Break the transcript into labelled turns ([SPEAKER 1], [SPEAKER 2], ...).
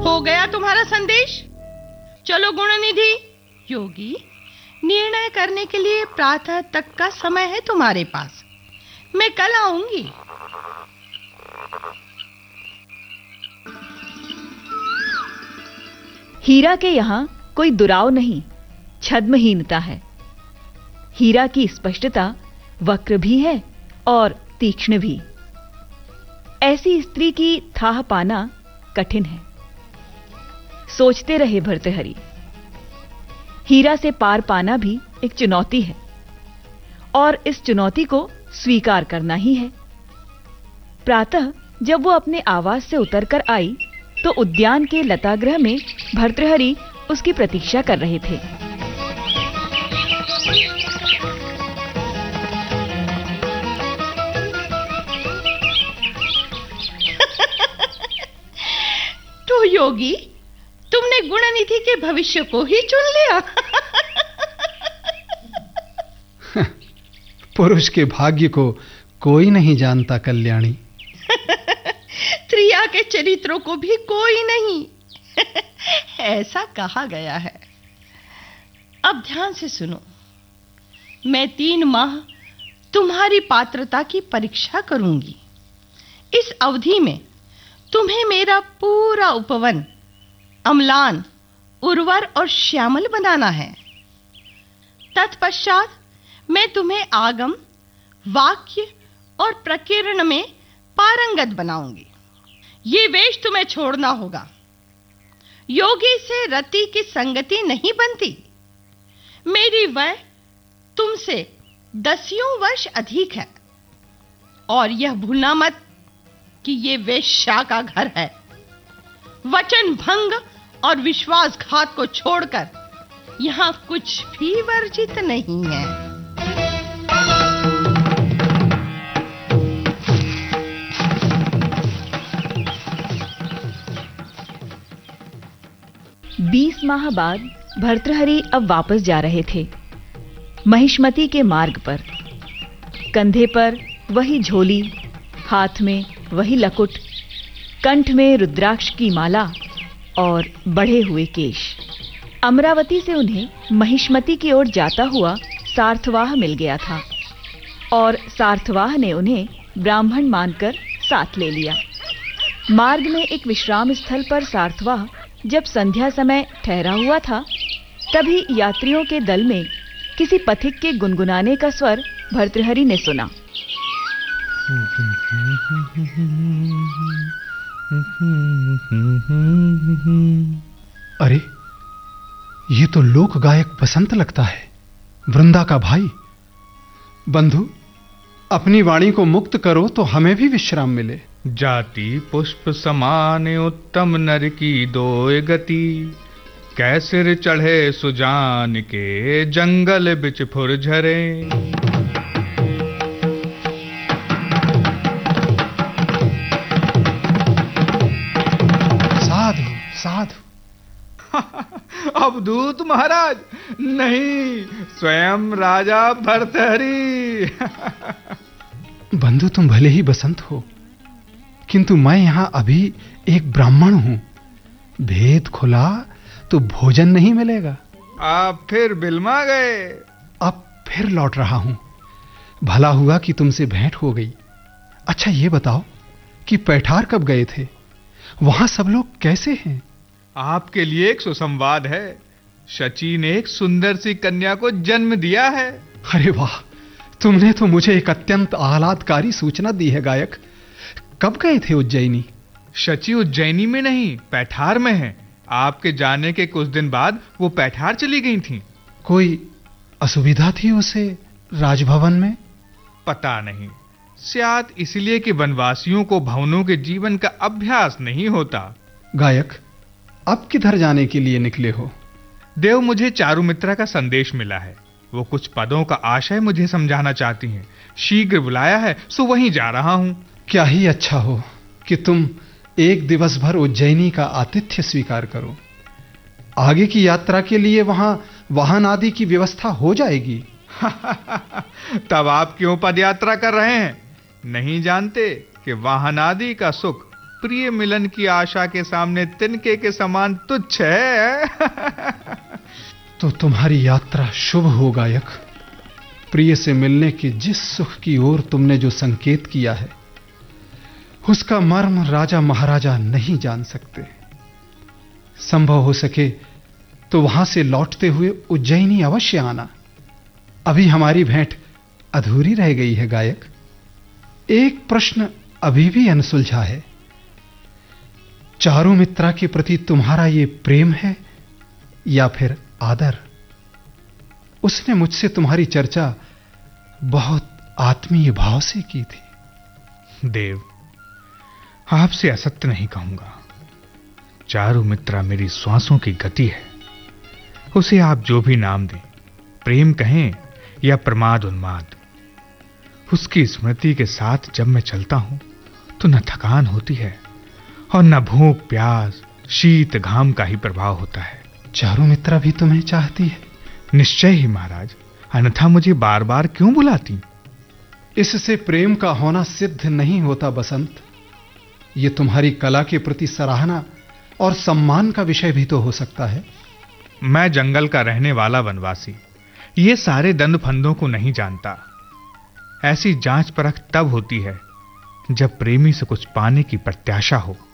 [SPEAKER 1] हो गया तुम्हारा संदेश? चलो गुणनिधि। योगी, निर्णय करने के लिए प्रातः तक का समय है तुम्हारे पास। मैं कल आऊंगी।
[SPEAKER 2] हीरा के यहाँ कोई दुराव नहीं, छद्महीनता है। हीरा की स्पष्टता वक्र भी है और तीक्ष्ण भी। ऐसी स्त्री की थाह पाना कठिन है। सोचते रहे भर्तृहरि। हीरा से पार पाना भी एक चुनौती है और इस चुनौती को स्वीकार करना ही है। प्रातः जब वो अपने आवास से उतरकर आई तो उद्यान के लतागृह में भर्तृहरि उसकी प्रतीक्षा कर रहे थे।
[SPEAKER 1] तो योगी, तुमने गुणनिधि के भविष्य को ही चुन लिया।
[SPEAKER 3] पुरुष के भाग्य को कोई नहीं जानता कल्याणी।
[SPEAKER 1] स्त्रिया के चरित्रों को भी कोई नहीं। ऐसा कहा गया है। अब ध्यान से सुनो। मैं 3 माह तुम्हारी पात्रता की परीक्षा करूंगी। इस अवधि में तुम्हें मेरा पूरा उपवन अम्लान, उर्वर और श्यामल बनाना है। तत्पश्चात मैं तुम्हें आगम, वाक्य और प्रकीर्ण में पारंगत बनाऊंगी। ये वेश तुम्हें छोड़ना होगा। योगी से रति की संगति नहीं बनती। मेरी वय तुमसे 10 वर्ष अधिक है और यह भूलना मत कि ये वेश्या का घर है। वचन भंग और विश्वासघात को छोड़कर यहां कुछ भी वर्जित नहीं है।
[SPEAKER 2] 20 माह बाद भर्तृहरि अब वापस जा रहे थे। महिष्मती के मार्ग पर। कंधे पर वही झोली, हाथ में वही लकुट, कंठ में रुद्राक्ष की माला और बढ़े हुए केश। अमरावती से उन्हें महिष्मती की ओर जाता हुआ सार्थवाह मिल गया था और सार्थवाह ने उन्हें ब्राह्मण मानकर साथ ले लिया। मार्ग में एक विश्राम स्थल पर सार्थवाह जब संध्या समय ठहरा हुआ था, तभी यात्रियों के दल में किसी पथिक के गुनगुनाने का स्वर भर्तृहरि ने सुना।
[SPEAKER 3] अरे, ये तो लोक गायक बसंत लगता है, वृंदा का भाई। बंधु, अपनी वाणी को मुक्त करो तो हमें भी विश्राम मिले।
[SPEAKER 4] जाति पुष्प समान उत्तम नर की दोय गति, कैसिर चढ़े सुजान के जंगल बिच फुर झरे।
[SPEAKER 3] साधु साधु।
[SPEAKER 4] अवधूत महाराज, नहीं, स्वयं राजा भर्तृहरि।
[SPEAKER 3] बंधु, तुम भले ही बसंत हो, किंतु मैं यहां अभी एक ब्राह्मण हूं। भेद खुला तो भोजन नहीं मिलेगा।
[SPEAKER 4] आप फिर बिलमा गए?
[SPEAKER 3] अब फिर लौट रहा हूं। भला हुआ कि तुमसे भेंट हो गई। अच्छा, ये बताओ कि पैठार कब गए थे? वहां सब लोग कैसे हैं?
[SPEAKER 4] आपके लिए एक सुसंवाद है। शची ने एक सुंदर सी कन्या को जन्म दिया है।
[SPEAKER 3] अरे वाह, तुमने तो मुझे एक अत्यंत आह्लादकारी सूचना दी है गायक। कब गए थे उज्जैनी?
[SPEAKER 4] शची उज्जैनी में नहीं, पैठार में है। आपके जाने के कुछ दिन बाद वो पैठार चली गई थी।
[SPEAKER 3] कोई असुविधा थी उसे राजभवन में?
[SPEAKER 4] पता नहीं, शायद इसलिए कि वनवासियों को भवनों के जीवन का अभ्यास नहीं होता।
[SPEAKER 3] गायक, अब किधर जाने के लिए निकले हो?
[SPEAKER 4] देव, मुझे चारुमित्रा का संदेश मिला है। वो कुछ पदों का आशय मुझे समझाना चाहती हैं। शीघ्र बुलाया है, सो वहीं जा रहा हूं।
[SPEAKER 3] क्या ही अच्छा हो कि तुम एक दिवस भर उज्जैनी का आतिथ्य स्वीकार करो। आगे की यात्रा के लिए वहां वाहन आदि की व्यवस्था हो जाएगी।
[SPEAKER 4] तब आप क्यों पदयात्रा कर रहे हैं? नहीं जानते कि वाहन आदि का सुख प्रिय मिलन की आशा के सामने तिनके के समान तुच्छ है।
[SPEAKER 3] तो तुम्हारी यात्रा शुभ हो गायक। प्रिय से मिलने के जिस सुख की ओर तुमने जो संकेत किया है, उसका मर्म राजा महाराजा नहीं जान सकते। संभव हो सके तो वहां से लौटते हुए उज्जैनी अवश्य आना। अभी हमारी भेंट अधूरी रह गई है गायक। एक प्रश्न अभी भी अनसुलझा है। चारुमित्रा के प्रति तुम्हारा ये प्रेम है या फिर आदर? उसने मुझसे तुम्हारी चर्चा बहुत आत्मीय भाव से की थी।
[SPEAKER 4] देव, आपसे असत्य नहीं कहूंगा। चारुमित्रा मेरी श्वासों की गति है। उसे आप जो भी नाम दें, प्रेम कहें या प्रमाद उन्माद, उसकी स्मृति के साथ जब मैं चलता हूं तो न थकान होती है और न भूख प्यास शीत घाम का ही प्रभाव होता है।
[SPEAKER 3] चारुमित्रा भी तुम्हें चाहती है?
[SPEAKER 4] निश्चय ही महाराज, अन्यथा मुझे बार बार क्यों बुलाती?
[SPEAKER 3] इससे प्रेम का होना सिद्ध नहीं होता बसंत। ये तुम्हारी कला के प्रति सराहना और सम्मान का विषय भी तो हो सकता है।
[SPEAKER 4] मैं जंगल का रहने वाला वनवासी ये सारे दंड फंदों को नहीं जानता। ऐसी जांच परख तब होती है जब प्रेमी से कुछ पाने की प्रत्याशा हो।